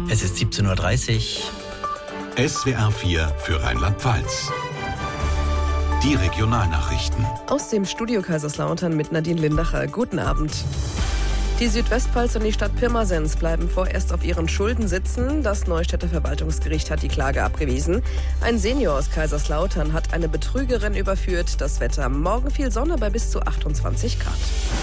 Es ist 17:30 Uhr. SWR 4 für Rheinland-Pfalz. Die Regionalnachrichten. Aus dem Studio Kaiserslautern mit Nadine Lindacher. Guten Abend. Die Südwestpfalz und die Stadt Pirmasens bleiben vorerst auf ihren Schulden sitzen. Das Neustädter Verwaltungsgericht hat die Klage abgewiesen. Ein Senior aus Kaiserslautern hat eine Betrügerin überführt. Das Wetter: morgen viel Sonne bei bis zu 28 Grad.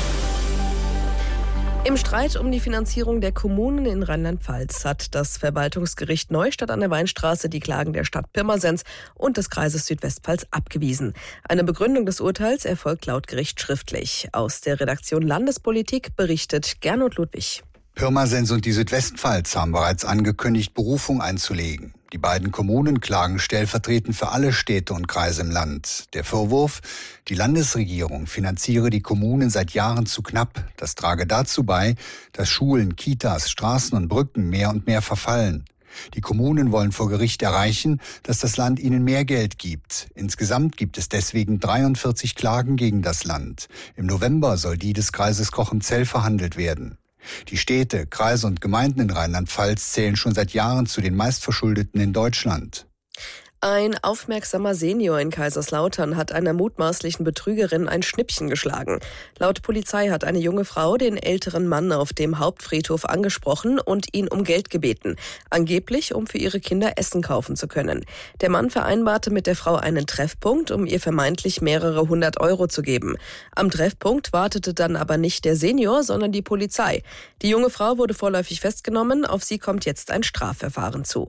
Im Streit um die Finanzierung der Kommunen in Rheinland-Pfalz hat das Verwaltungsgericht Neustadt an der Weinstraße die Klagen der Stadt Pirmasens und des Kreises Südwestpfalz abgewiesen. Eine Begründung des Urteils erfolgt laut Gericht schriftlich. Aus der Redaktion Landespolitik berichtet Gernot Ludwig. Pirmasens und die Südwestpfalz haben bereits angekündigt, Berufung einzulegen. Die beiden Kommunen klagen stellvertretend für alle Städte und Kreise im Land. Der Vorwurf: die Landesregierung finanziere die Kommunen seit Jahren zu knapp. Das trage dazu bei, dass Schulen, Kitas, Straßen und Brücken mehr und mehr verfallen. Die Kommunen wollen vor Gericht erreichen, dass das Land ihnen mehr Geld gibt. Insgesamt gibt es deswegen 43 Klagen gegen das Land. Im November soll die des Kreises Cochem-Zell verhandelt werden. Die Städte, Kreise und Gemeinden in Rheinland-Pfalz zählen schon seit Jahren zu den meistverschuldeten in Deutschland. Ein aufmerksamer Senior in Kaiserslautern hat einer mutmaßlichen Betrügerin ein Schnippchen geschlagen. Laut Polizei hat eine junge Frau den älteren Mann auf dem Hauptfriedhof angesprochen und ihn um Geld gebeten. Angeblich, um für ihre Kinder Essen kaufen zu können. Der Mann vereinbarte mit der Frau einen Treffpunkt, um ihr vermeintlich mehrere 100 € zu geben. Am Treffpunkt wartete dann aber nicht der Senior, sondern die Polizei. Die junge Frau wurde vorläufig festgenommen. Auf sie kommt jetzt ein Strafverfahren zu.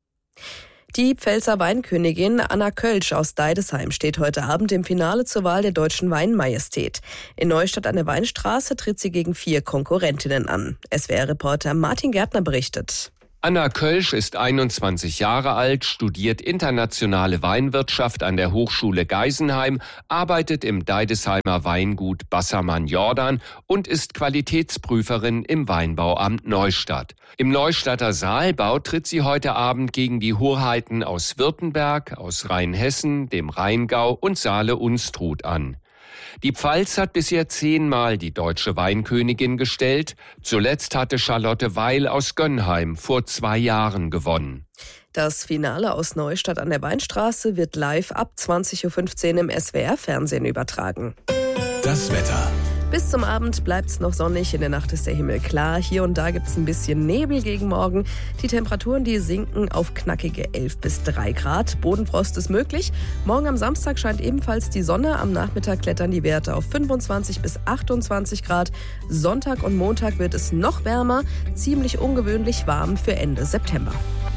Die Pfälzer Weinkönigin Anna Kölsch aus Deidesheim steht heute Abend im Finale zur Wahl der Deutschen Weinmajestät. In Neustadt an der Weinstraße tritt sie gegen 4 Konkurrentinnen an. SWR-Reporter Martin Gärtner berichtet. Anna Kölsch ist 21 Jahre alt, studiert internationale Weinwirtschaft an der Hochschule Geisenheim, arbeitet im Deidesheimer Weingut Bassermann-Jordan und ist Qualitätsprüferin im Weinbauamt Neustadt. Im Neustadter Saalbau tritt sie heute Abend gegen die Hoheiten aus Württemberg, aus Rheinhessen, dem Rheingau und Saale-Unstrut an. Die Pfalz hat bisher 10-mal die deutsche Weinkönigin gestellt. Zuletzt hatte Charlotte Weil aus Gönnheim vor 2 Jahren gewonnen. Das Finale aus Neustadt an der Weinstraße wird live ab 20:15 Uhr im SWR-Fernsehen übertragen. Das Wetter. Bis zum Abend bleibt's noch sonnig, in der Nacht ist der Himmel klar. Hier und da gibt's ein bisschen Nebel gegen Morgen. Die Temperaturen, die sinken auf knackige 11 bis 3 Grad. Bodenfrost ist möglich. Morgen am Samstag scheint ebenfalls die Sonne. Am Nachmittag klettern die Werte auf 25 bis 28 Grad. Sonntag und Montag wird es noch wärmer. Ziemlich ungewöhnlich warm für Ende September.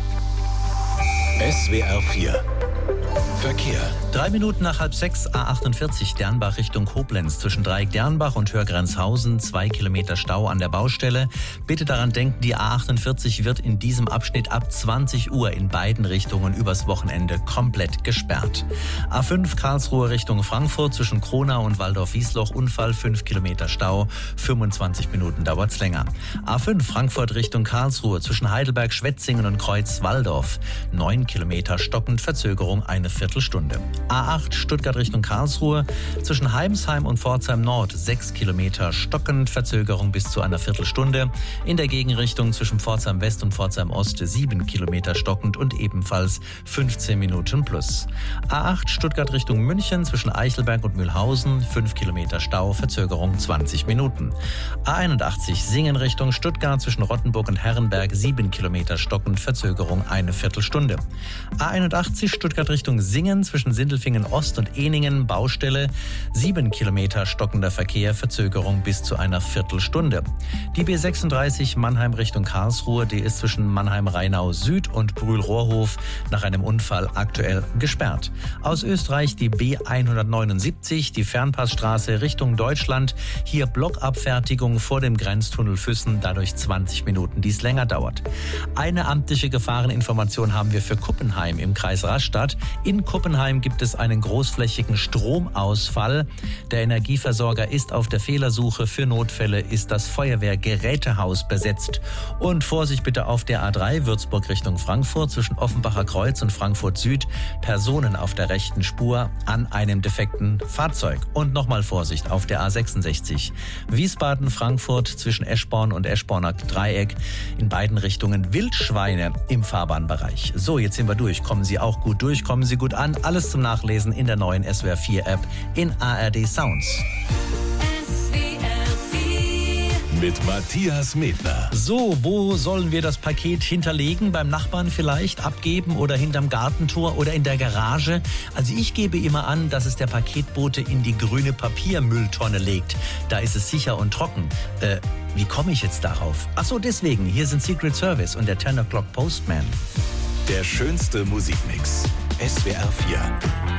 SWR 4 Verkehr. 3 Minuten nach 5:30, A48 Dernbach Richtung Koblenz. Zwischen Dreieck-Dernbach und Hörgrenzhausen 2 Kilometer Stau an der Baustelle. Bitte daran denken, die A48 wird in diesem Abschnitt ab 20 Uhr in beiden Richtungen übers Wochenende komplett gesperrt. A5 Karlsruhe Richtung Frankfurt zwischen Kronau und Waldorf-Wiesloch Unfall, 5 Kilometer Stau, 25 Minuten dauert's länger. A5 Frankfurt Richtung Karlsruhe zwischen Heidelberg, Schwetzingen und Kreuz-Walldorf 9 Kilometer stockend, Verzögerung eine Viertelstunde. A8 Stuttgart Richtung Karlsruhe zwischen Heimsheim und Pforzheim Nord 6 Kilometer stockend, Verzögerung bis zu einer Viertelstunde. In der Gegenrichtung zwischen Pforzheim West und Pforzheim Ost 7 Kilometer stockend und ebenfalls 15 Minuten plus. A8 Stuttgart Richtung München zwischen Eichelberg und Mühlhausen 5 Kilometer Stau, Verzögerung 20 Minuten. A81 Singen Richtung Stuttgart zwischen Rottenburg und Herrenberg 7 Kilometer stockend, Verzögerung eine Viertelstunde. A81 Stuttgart Richtung Singen zwischen Sindelfingen Ost und Ehningen Baustelle 7 Kilometer stockender Verkehr, Verzögerung bis zu einer Viertelstunde. Die B36 Mannheim Richtung Karlsruhe, die ist zwischen Mannheim-Rheinau Süd und Brühl-Rohrhof nach einem Unfall aktuell gesperrt. Aus Österreich die B179, die Fernpassstraße Richtung Deutschland, hier Blockabfertigung vor dem Grenztunnel Füssen, dadurch 20 Minuten, dies länger dauert. Eine amtliche Gefahreninformation haben wir für Kuppenheim im Kreis Rastatt. In Kuppenheim gibt es einen großflächigen Stromausfall. Der Energieversorger ist auf der Fehlersuche. Für Notfälle ist das Feuerwehrgerätehaus besetzt. Und Vorsicht bitte auf der A3 Würzburg Richtung Frankfurt zwischen Offenbacher Kreuz und Frankfurt Süd. Personen auf der rechten Spur an einem defekten Fahrzeug. Und nochmal Vorsicht auf der A66 Wiesbaden-Frankfurt zwischen Eschborn und Eschborner Dreieck. In beiden Richtungen Wildschweine im Fahrbahnbereich. So, jetzt sind wir durch. Kommen Sie auch gut durch, kommen Sie gut an. Alles zum Nachlesen in der neuen SWR 4 App in ARD Sounds. Mit Matthias Medner. So, wo sollen wir das Paket hinterlegen? Beim Nachbarn vielleicht? Abgeben oder hinterm Gartentor oder in der Garage? Also ich gebe immer an, dass es der Paketbote in die grüne Papiermülltonne legt. Da ist es sicher und trocken. Wie komme ich jetzt darauf? Ach so, deswegen. Hier sind Secret Service und der 10 O'Clock Postman. Der schönste Musikmix. SWR 4.